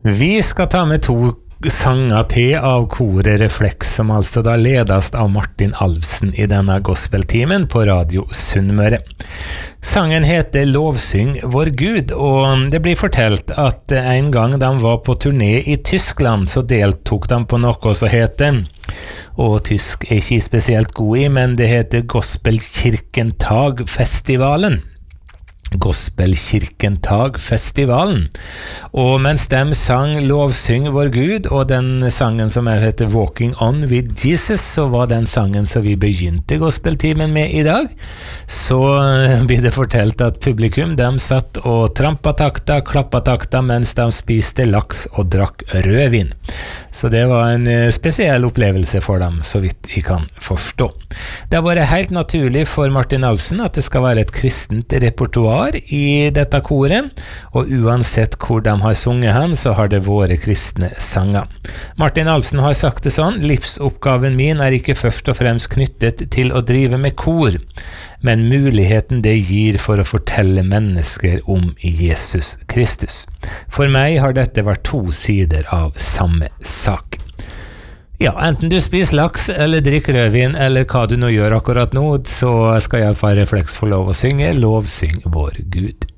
Vi skal ta med to sanger til av koret Refleks, som altså da ledes av Martin Alvsen i denne gospeltimen på Radio Sunnmøre. Sangen heter Lovsyng vår Gud, og det blir fortalt at en gang de var på turné i Tyskland, så deltok de på noe som heter, og tysk er ikke spesielt god i, men det heter Gospelkirkentag-festivalen. Gospelkirkentag-festivalen. Og mens de sang Lovsyng vår Gud, og den sangen som heter Walking On with Jesus, så var den sangen som vi begynte gospeltimen med i dag. Så blir det fortalt at publikum, de satt og trampa takta, klappa takta, mens de spiste laks og drakk rødvin. Så det var en spesiell opplevelse for dem, så vidt jeg kan forstå. Det har vært helt naturlig for Martin Alvsen at det skal være et kristent repertoar i dette koret, og uansett hvor de har sunget hen, så har det vært kristne sanger. Martin Alvsen har sagt det sånn: livsoppgaven min er ikke først og fremst knyttet til å drive med kor, men muligheten det gir for å fortelle mennesker om Jesus Kristus. For meg har dette vært to sider av samme sak. Ja, enten du spiser laks eller drikker rødvin, eller hva du nå gjør akkurat nå, så skal i hvert fall Refleks få lov å synge Lovsyng vår Gud.